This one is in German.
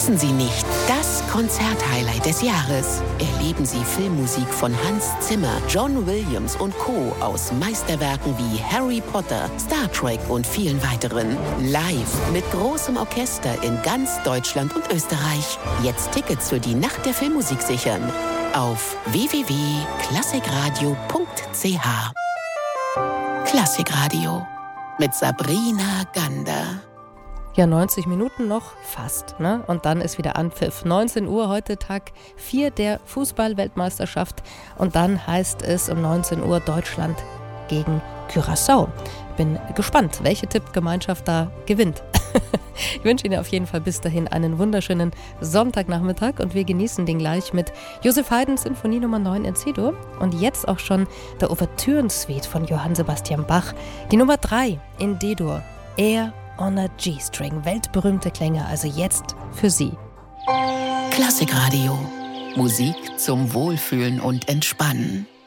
Verpassen Sie nicht das Konzerthighlight des Jahres. Erleben Sie Filmmusik von Hans Zimmer, John Williams und Co. aus Meisterwerken wie Harry Potter, Star Trek und vielen weiteren. Live mit großem Orchester in ganz Deutschland und Österreich. Jetzt Tickets für die Nacht der Filmmusik sichern. Auf www.klassikradio.ch. Klassikradio mit Sabrina Gander. Ja, 90 Minuten noch, fast, ne? Und dann ist wieder Anpfiff. 19 Uhr, heute Tag 4 der Fußball-Weltmeisterschaft. Und dann heißt es um 19 Uhr Deutschland gegen Curaçao. Bin gespannt, welche Tippgemeinschaft da gewinnt. Ich wünsche Ihnen auf jeden Fall bis dahin einen wunderschönen Sonntagnachmittag und wir genießen den gleich mit Joseph Haydn Sinfonie Nummer 9 in C-Dur und jetzt auch schon der Ouvertüren-Suite von Johann Sebastian Bach, die Nummer 3 in D-Dur, Air on a G-String, weltberühmte Klänge, also jetzt für Sie. Klassikradio, Musik zum Wohlfühlen und Entspannen.